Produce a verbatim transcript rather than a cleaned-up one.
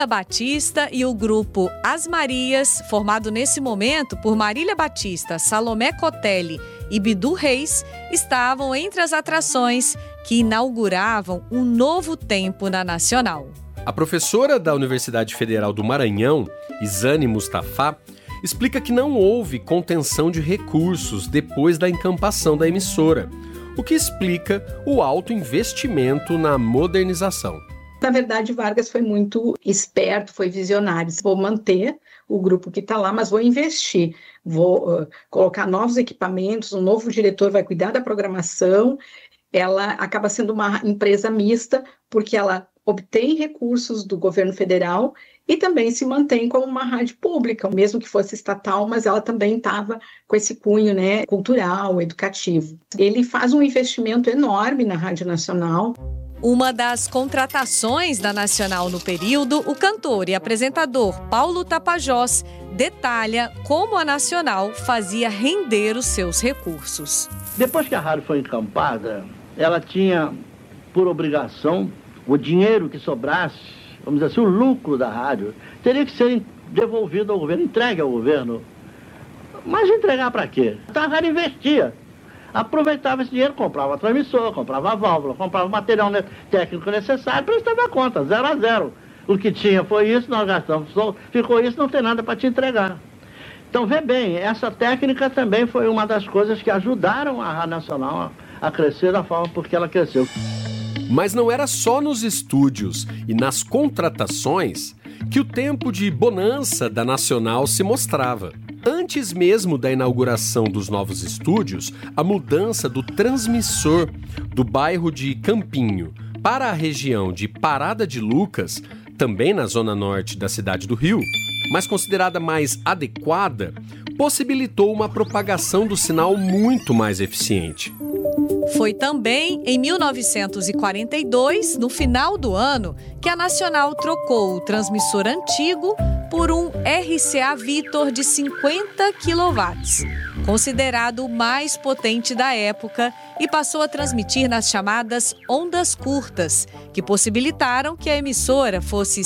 Batista e o grupo As Marias, formado nesse momento por Marília Batista, Salomé Cotelli e Bidu Reis, estavam entre as atrações que inauguravam um novo tempo na Nacional. A professora da Universidade Federal do Maranhão, Isane Mustafa, explica que não houve contenção de recursos depois da encampação da emissora, o que explica o alto investimento na modernização. Na verdade, Vargas foi muito esperto, foi visionário. Vou manter o grupo que está lá, mas vou investir. Vou uh, colocar novos equipamentos, um novo diretor vai cuidar da programação. Ela acaba sendo uma empresa mista, porque ela obtém recursos do governo federal e também se mantém como uma rádio pública, mesmo que fosse estatal, mas ela também estava com esse cunho, né, cultural, educativo. Ele faz um investimento enorme na Rádio Nacional. Uma das contratações da Nacional no período, o cantor e apresentador Paulo Tapajós detalha como a Nacional fazia render os seus recursos. Depois que a rádio foi encampada, ela tinha por obrigação o dinheiro que sobrasse, vamos dizer assim, o lucro da rádio, teria que ser devolvido ao governo, entregue ao governo. Mas entregar para quê? Então a rádio investia. Aproveitava esse dinheiro, comprava transmissor, comprava válvula, comprava o material técnico necessário, prestava conta, zero a zero. O que tinha foi isso, nós gastamos, ficou isso, não tem nada para te entregar. Então, vê bem, essa técnica também foi uma das coisas que ajudaram a Rádio Nacional a, a crescer da forma porque ela cresceu. Mas não era só nos estúdios e nas contratações que o tempo de bonança da Nacional se mostrava. Antes mesmo da inauguração dos novos estúdios, a mudança do transmissor do bairro de Campinho para a região de Parada de Lucas, também na zona norte da cidade do Rio, mas considerada mais adequada, possibilitou uma propagação do sinal muito mais eficiente. Foi também em mil novecentos e quarenta e dois, no final do ano, que a Nacional trocou o transmissor antigo por um R C A Victor de cinquenta quilowatts, considerado o mais potente da época, e passou a transmitir nas chamadas ondas curtas, que possibilitaram que a emissora fosse